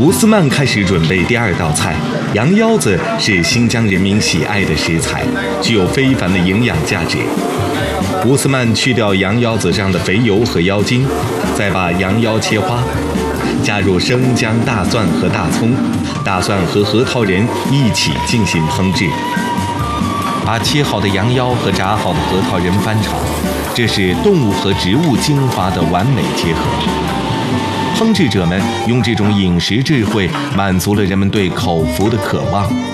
吴斯曼开始准备第2道菜。羊腰子是新疆人民喜爱的食材，具有非凡的营养价值。吴斯曼去掉羊腰子上的肥油和腰筋，再把羊腰切花，加入生姜、大蒜和大葱，大蒜和核桃仁一起进行烹制。把切好的羊腰和炸好的核桃仁翻炒，这是动物和植物精华的完美结合。烹制者们用这种饮食智慧满足了人们对口福的渴望。